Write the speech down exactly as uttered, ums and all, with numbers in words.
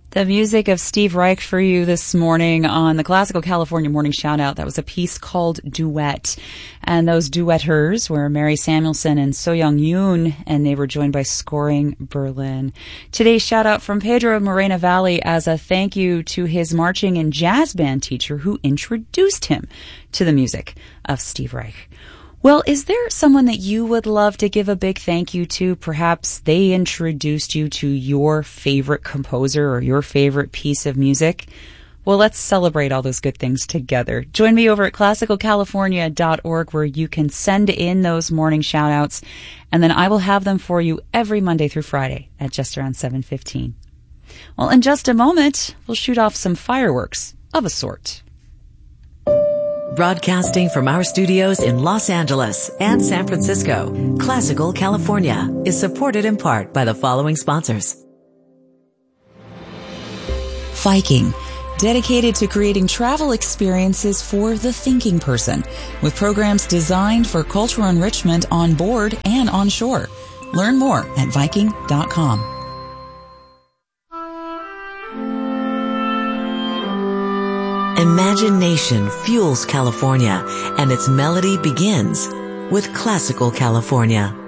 The music of Steve Reich for you this morning on the Classical California Morning Shoutout. That was a piece called Duet. And those duetters were Mary Samuelson and So Young Yoon, and they were joined by Scoring Berlin. Today's shoutout from Pedro of Morena Valley as a thank you to his marching and jazz band teacher who introduced him to the music of Steve Reich. Well, is there someone that you would love to give a big thank you to? Perhaps they introduced you to your favorite composer or your favorite piece of music. Well, let's celebrate all those good things together. Join me over at classical california dot org where you can send in those morning shout-outs, and then I will have them for you every Monday through Friday at just around seven fifteen. Well, in just a moment, we'll shoot off some fireworks of a sort. Broadcasting from our studios in Los Angeles and San Francisco, Classical California is supported in part by the following sponsors. Viking, dedicated to creating travel experiences for the thinking person, with programs designed for cultural enrichment on board and on shore. Learn more at viking dot com. Imagination fuels California, and its melody begins with Classical California.